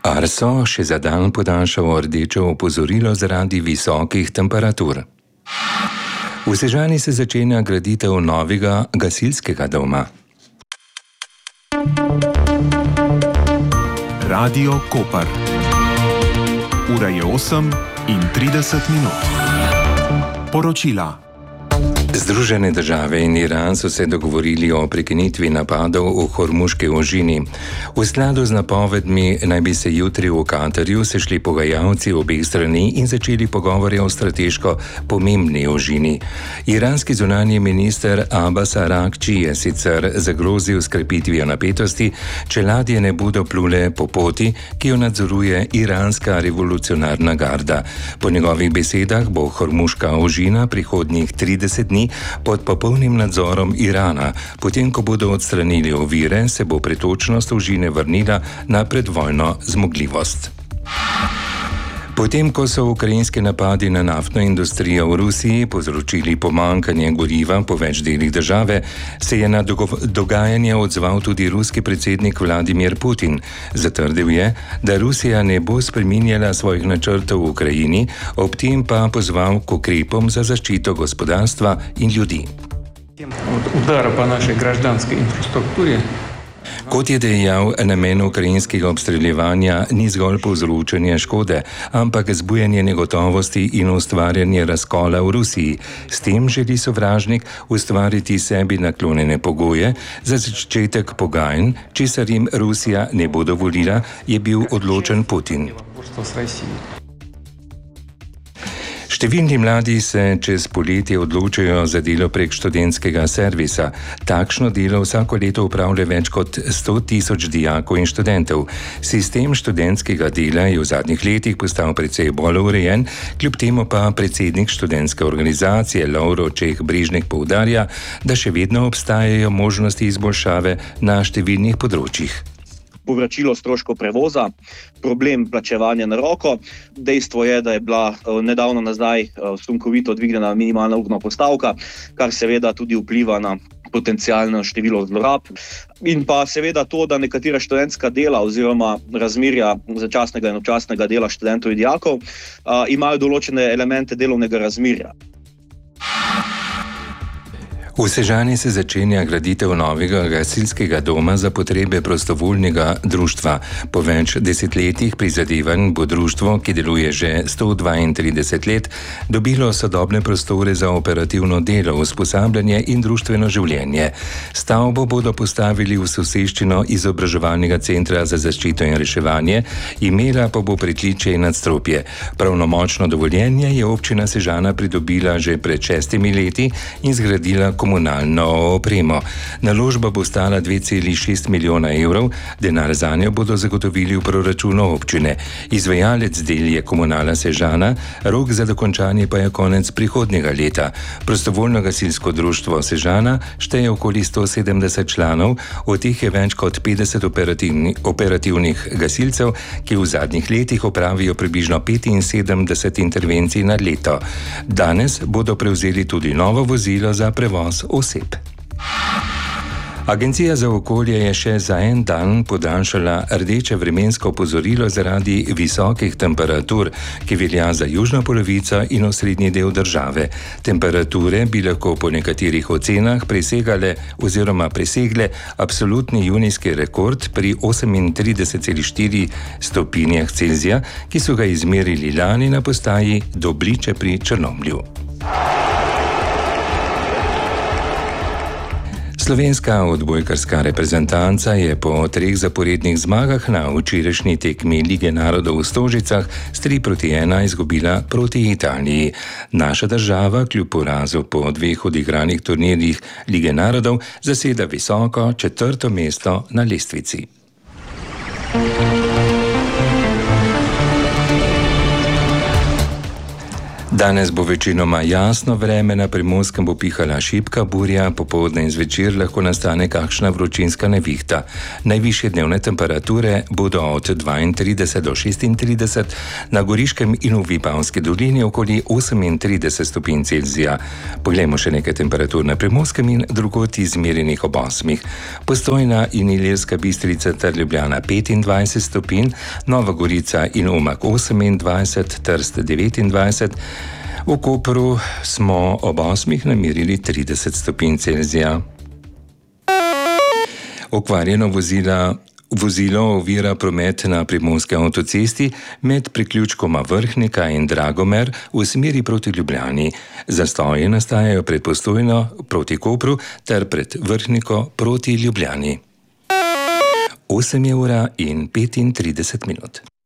Arso še za dan podaljšalo rdeče opozorilo zaradi visokih temperatur. V Sežani se začenja graditev novega gasilskega doma. Radio Koper. Ura je 8:30. Poročila. Združene države in Iran so se dogovorili o prekinitvi napadov v Hormuški ožini. V skladu z napovedmi naj bi se jutri v Katarju sešli pogajalci obeh strani in začeli pogovore o strateško pomembni ožini. Iranski zunanji minister Abbas Araghči je sicer zagrozil s krepitvijo napetosti, če ladje ne bodo plule po poti, ki jo nadzoruje iranska revolucionarna garda. Po njegovih besedah bo Hormuška ožina prihodnjih 30 dni pod popolnim nadzorom Irana. Potem, ko bodo odstranili ovire, se bo pretočnost ožine vrnila na predvojno zmogljivost. Potem, ko so ukrajinski napadi na naftno industrijo v Rusiji povzročili pomanjkanje goriva po več delih države, se je na dogajanje odzval tudi ruski predsednik Vladimir Putin. Zatrdil je, da Rusija ne bo spreminjala svojih načrtov v Ukrajini, ob tem pa pozval k ukrepom za zaščito gospodarstva in ljudi. Udara po naši građanski infrastrukturi. Kot je dejal, namen ukrajinskega obstreljevanja ni zgolj povzročanje škode, ampak zbujanje negotovosti in ustvarjanje razkola v Rusiji. S tem želi sovražnik ustvariti sebi naklonjene pogoje za začetek pogajanj, česar jim Rusija ne bo dovolila, je bil odločen Putin. Številni mladi se čez poletje odločajo za delo prek študentskega servisa. Takšno delo vsako leto upravlja več kot 100.000 dijakov in študentov. Sistem študentskega dela je v zadnjih letih postal precej bolj urejen, kljub temu pa predsednik študentske organizacije Lovro Čeh-Brižnik poudarja, da še vedno obstajajo možnosti izboljšave na številnih področjih. Povračilo stroškov prevoza, problem plačevanja na roko. Dejstvo je, da je bila nedavno nazaj sunkovito dvignjena minimalna urna postavka, kar seveda tudi vpliva na potencialno število zlorab. In pa seveda to, da nekatera študentska dela oziroma razmerja začasnega in občasnega dela študentov in dijakov imajo določene elemente delovnega razmerja. V Sežani se začenja graditev novega gasilskega doma za potrebe prostovoljnega društva. Po več desetletjih prizadevanj bo društvo, ki deluje že 132 let, dobilo sodobne prostore za operativno delo, usposabljanje in društveno življenje. Stavbo bodo postavili v soseščino izobraževalnega centra za zaščito in reševanje, imela pa bo pritličje in nadstropje. Pravnomočno dovoljenje je občina Sežana pridobila že pred 6 leti in zgradila komunalno opremo. Naložba bo stala 2,6 milijona evrov, denar zanjo bodo zagotovili v proračunu občine. Izvajalec del je Komunala Sežana, rok za dokončanje pa je konec prihodnjega leta. Prostovoljno gasilsko društvo Sežana šteje okoli 170 članov, od teh je več kot 50 operativnih gasilcev, ki v zadnjih letih opravijo približno 75 intervencij na leto. Danes bodo prevzeli tudi novo vozilo za prevoz oseb. Agencija za okolje je še za en dan podaljšala rdeče vremensko opozorilo zaradi visokih temperatur, ki velja za južno polovico in osrednji del države. Temperature bi lahko po nekaterih ocenah presegle absolutni junijski rekord pri 38,4 stopinjah Celzija, ki so ga izmerili lani na postaji Dobliče pri Črnomlju. Slovenska odbojkarska reprezentanca je po 3 zaporednih zmagah na včerajšnji tekmi Lige narodov v Stožicah s 3:1 izgubila proti Italiji. Naša država kljub porazu po 2 odigranih turnirjih Lige narodov zaseda visoko 4. mesto na lestvici. Danes bo večinoma jasno vreme, na Primorskem bo pihala šibka burja, popoldne in zvečer lahko nastane kakšna vročinska nevihta. Najvišje dnevne temperature bodo od 32 do 36, na Goriškem in v Vipavski dolini okoli 38 stopinj Celzija. Poglejmo še nekaj temperatur na Primorskem in drugod izmerjenih ob 8. Postojna in Ilirska Bistrica ter Ljubljana 25 stopinj, Nova Gorica in Umag 28, Trst 29, v Kopru smo ob 8 namerili 30 stopinj Celzija. Okvarjeno vozilo ovira promet na Primorski avtocesti med priključkoma Vrhnika in Dragomer v smeri proti Ljubljani. Zastoji nastajajo pred Postojno proti Kopru ter pred Vrhniko proti Ljubljani. 8:35.